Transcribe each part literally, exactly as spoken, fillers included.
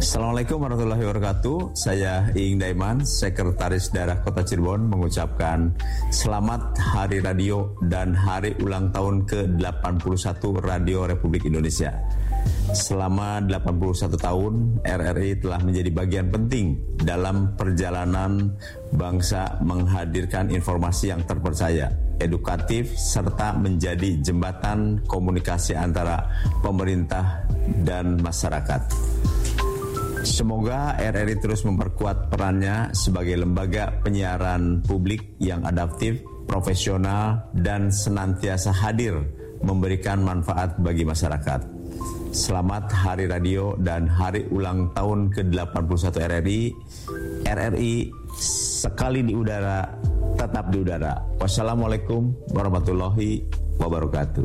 Assalamualaikum warahmatullahi wabarakatuh. Saya Iing Daiman, Sekretaris Daerah Kota Cirebon, mengucapkan selamat Hari Radio dan Hari Ulang Tahun ke delapan puluh satu Radio Republik Indonesia. Selama delapan puluh satu tahun, R R I telah menjadi bagian penting dalam perjalanan bangsa menghadirkan informasi yang terpercaya, edukatif, serta menjadi jembatan komunikasi antara pemerintah dan masyarakat. Semoga R R I terus memperkuat perannya sebagai lembaga penyiaran publik yang adaptif, profesional, dan senantiasa hadir memberikan manfaat bagi masyarakat. Selamat Hari Radio dan Hari Ulang Tahun ke delapan puluh satu R R I. R R I sekali di udara, tetap di udara. Wassalamualaikum warahmatullahi wabarakatuh.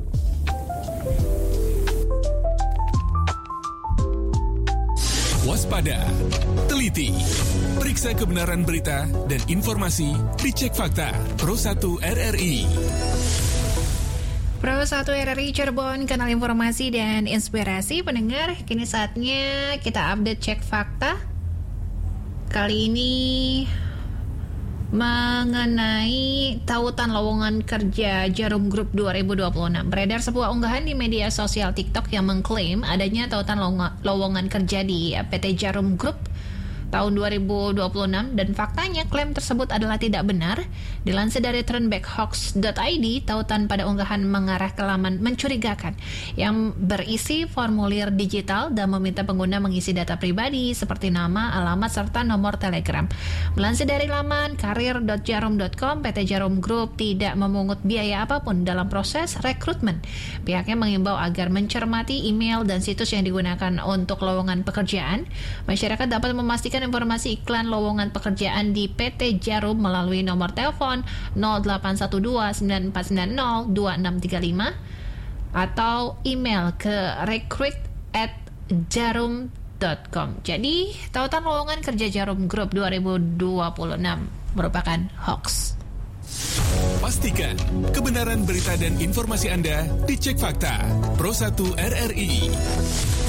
Waspada, teliti, periksa kebenaran berita dan informasi, dicek fakta. Pro satu R R I. Pro satu R R I Cirebon, kanal informasi dan inspirasi pendengar. Kini saatnya kita update cek fakta. Kali ini mengenai tautan lowongan kerja Jarum Group dua ribu dua puluh enam. Beredar sebuah unggahan di media sosial TikTok yang mengklaim adanya tautan lowongan kerja di P T Jarum Group tahun dua ribu dua puluh enam, dan faktanya klaim tersebut adalah tidak benar. Dilansir dari turnbackhoax dot i d, tautan pada unggahan mengarah ke laman mencurigakan yang berisi formulir digital dan meminta pengguna mengisi data pribadi seperti nama, alamat, serta nomor telegram. Melansir dari laman karir dot jarum dot com, P T Jarum Group tidak memungut biaya apapun dalam proses rekrutmen. Pihaknya mengimbau agar mencermati email dan situs yang digunakan untuk lowongan pekerjaan. Masyarakat dapat memastikan informasi iklan lowongan pekerjaan di P T Jarum melalui nomor telepon nol delapan satu dua sembilan empat sembilan nol dua enam tiga lima atau email ke recruit at jarum dot com. Jadi, tautan lowongan kerja Jarum Group dua ribu dua puluh enam merupakan hoax. Pastikan kebenaran berita dan informasi Anda dicek fakta. Pro satu R R I.